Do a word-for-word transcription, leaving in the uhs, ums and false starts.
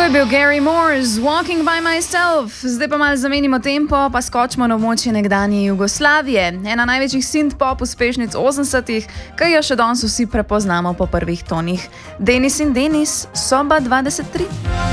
je bil Gary Moore z Walking by Myself. Zdaj pa malo zamenimo tempo, pa skočimo na območje nekdanje Jugoslavije. Ena največjih synth-pop uspešnic osemdesetih, ki jo še danes vsi prepoznamo po prvih tonih. Denis in Denis, soba dvajset tri.